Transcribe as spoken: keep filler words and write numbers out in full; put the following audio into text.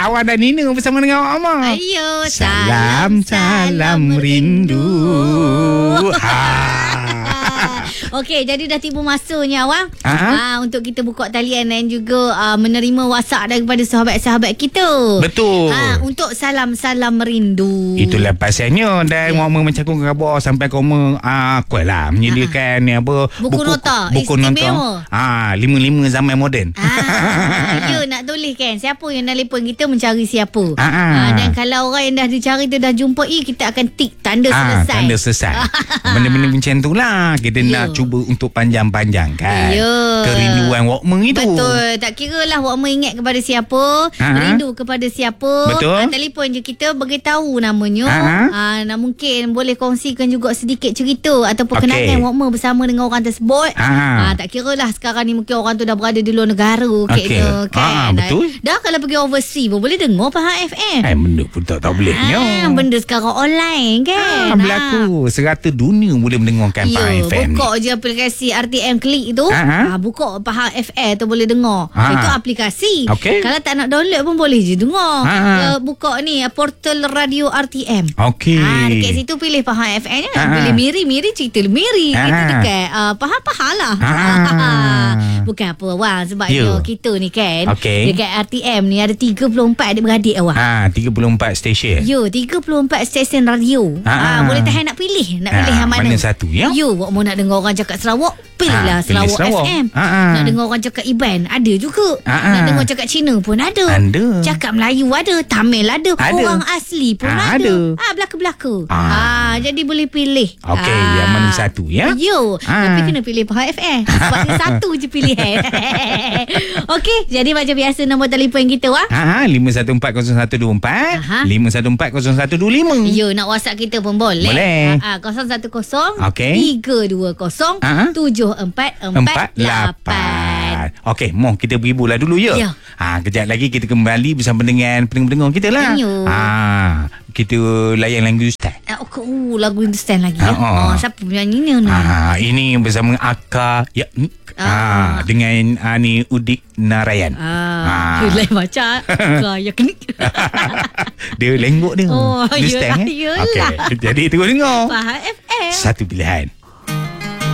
Awak dan Nina bersama dengan Awak Amar. Ayo, Salam, salam rindu. Ha. Okey, jadi dah tiba masanya awak Ha? uh, untuk kita buka talian dan juga uh, menerima WhatsApp daripada sahabat-sahabat kita. Betul. Ha, untuk salam-salam rindu. Itulah pasalnya. Dan Ya. Muhammad mencakap khabar sampai koma uh, kuat lah menyediakan ni apa Buku nota buku istimewa. nota ah lima-lima zaman moden. Ah, ya, nak tulis kan siapa yang telefon kita mencari siapa. Ah, ah. Ah, dan kalau orang yang dah dicari tu dah jumpai, kita akan tik tanda Ah, selesai. tanda selesai. Benda-benda macam tu lah. Kita Ya. nak cuba untuk panjang-panjang kan. Ya. Kerinduan Walkman itu. Betul. Tak kira lah Walkman ingat kepada siapa, Ha-ha. rindu kepada siapa. Betul. Ah, telefon je kita beritahu namanya. Ha-ha. Ah, nah, mungkin boleh kongsikan juga sedikit cerita ataupun Okey. kenangan Walkman bersama dengan orang tersebut. Ha. Ah, tak kira lah sekarang ni mungkin orang tu dah berada di luar negara. Okey. Kena, kan? Ah, betul. Dah kalau pergi overseas pun boleh dengar Pahang F M. Eh, benda pun tak, tak boleh. Ah, benda sekarang online kan. Ah, berlaku. Serata dunia boleh mendengarkan Pahang Ya, F M ni. buka je aplikasi R T M Klik tu. Aha. Ha, buka Pahang F M tu boleh dengar. Ha. Itu aplikasi. Okey. Kalau tak nak download pun boleh je dengar. Ha. Uh, buka ni portal radio R T M. Okey. Ha, dekat situ pilih Pahang F M. Ha. Pilih Miri, Miri cerita Miri. Ha. Itu dekat uh, Pahang-Pahang lah. Ha. Bukan apa awang. Sebab Ya. you, kita ni kan. Okey. Dekat R T M ni ada tiga puluh empat adik-beradik awang. Ah, tiga puluh empat stesen. Yo, tiga puluh empat stesen radio. Ha. Ah, boleh tahan nak pilih. Nak pilih Ah, yang mana? mana satu, ya? Yo, awak mau nak dengar orang cakap Sarawak, pilihlah Ah, pilih Sarawak, Sarawak. F M. Ah, ah. Nak dengar orang cakap Iban, ada juga. Ah, ah. Nak dengar cakap Cina pun ada. Ada. Cakap Melayu ada, Tamil ada, Ada. orang asli pun Ah, ada. ada. Ah, belaka-belaka. Ah. Ah, jadi boleh pilih. Okey, Ah. yang mana satu, ya? Yo, Ah. tapi kena pilih Pahang F M. Sebab dia satu je pilihan. Okey, jadi macam biasa nombor telefon kita wah. Ha, lima satu empat kosong satu dua empat, Aha. lima satu empat kosong satu dua lima. Yo, nak WhatsApp kita pun boleh. Boleh. Ah, kosong satu kosong Okey. tiga dua kosong Ah. tujuh empat empat lapan. Okey, mohon kita berhiburlah dulu ya. Ya. Ha, kejap lagi kita kembali bersama dengan pendengar-pendengar kita lah. Ya. Ha, kita layan lagu Ustaz. Ah, oh, lagu Hindustan lagi ya. Ah, ah. Oh, siapa penyanyi ni? Ha, ini bersama Aka ya Ah. ha, dengan ha, ni Udik Narayan. Ah, Ah. lain macam gaya kenik. Dia lenggok dia. Oh, Hindustan, yelah, eh? yelah. Okey, jadi tengok dengar. Faham F M. Satu pilihan.